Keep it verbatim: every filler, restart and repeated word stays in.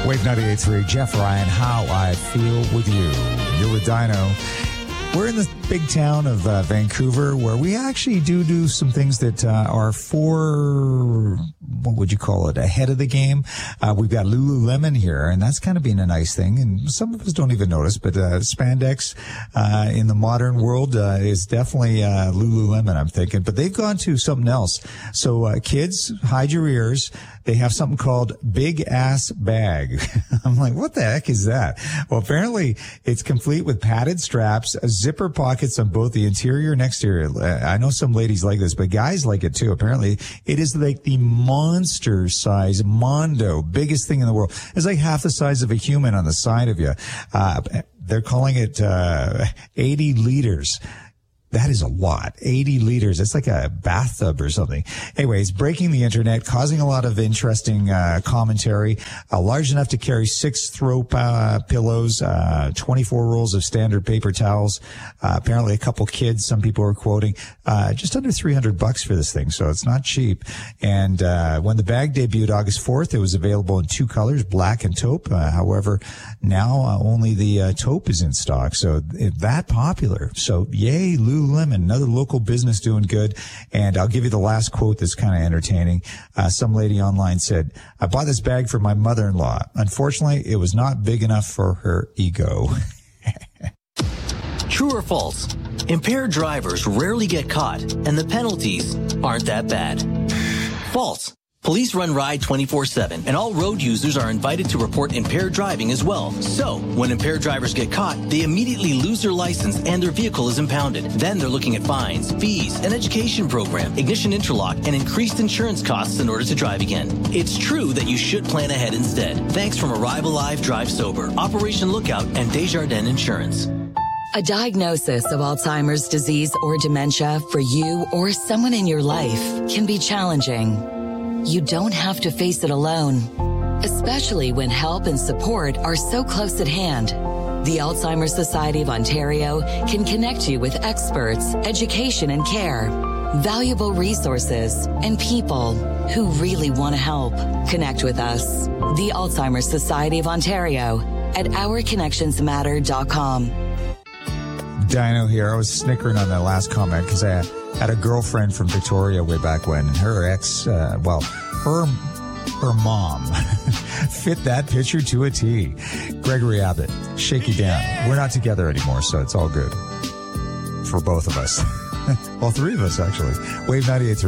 Wave ninety-eight point three, Jeff Ryan, How I Feel With You. You're with Dino. We're in the big town of uh, Vancouver, where we actually do do some things that uh, are for, what would you call it, ahead of the game. Uh, we've got Lululemon here, and that's kind of been a nice thing. And some of us don't even notice, but uh, spandex uh, in the modern world uh, is definitely uh, Lululemon, I'm thinking. But they've gone to something else. So uh, kids, hide your ears. They have something called Big Ass Bag. I'm like, what the heck is that? Well, apparently it's complete with padded straps, zipper pockets on both the interior and exterior. I know some ladies like this, but guys like it too. Apparently it is like the monster size Mondo, biggest thing in the world. It's like half the size of a human on the side of you. Uh, they're calling it, uh, eighty liters. That is a lot. eighty liters. It's like a bathtub or something. Anyways, breaking the internet, causing a lot of interesting uh, commentary. Uh, large enough to carry six throw uh, pillows, uh, twenty-four rolls of standard paper towels. Uh, apparently a couple kids, some people are quoting, uh, just under three hundred bucks for this thing. So it's not cheap. And uh, when the bag debuted August fourth, it was available in two colors, black and taupe. Uh, however, now uh, only the uh, taupe is in stock. So it, that popular. So yay, Lululemon. Another local business doing good. And I'll give you the last quote that's kind of entertaining. Uh, some lady online said, I bought this bag for my mother-in-law. Unfortunately, it was not big enough for her ego. True or false? Impaired drivers rarely get caught, and the penalties aren't that bad. False. Police run Ride twenty-four seven, and all road users are invited to report impaired driving as well. So, when impaired drivers get caught, they immediately lose their license and their vehicle is impounded. Then they're looking at fines, fees, an education program, ignition interlock, and increased insurance costs in order to drive again. It's true that you should plan ahead instead. Thanks from Arrive Alive, Drive Sober, Operation Lookout, and Desjardins Insurance. A diagnosis of Alzheimer's disease or dementia for you or someone in your life can be challenging. You don't have to face it alone, especially when help and support are so close at hand. The Alzheimer's Society of Ontario can connect you with experts, education and care, valuable resources, and people who really want to help. Connect with us, the Alzheimer's Society of Ontario, at our connections matter dot com. Dino here. I was snickering on that last comment because I had a girlfriend from Victoria way back when, and her ex, uh, well, her her mom fit that picture to a T. Gregory Abbott, shake you down. We're not together anymore, so it's all good for both of us. All three of us, actually. Wave ninety-eight.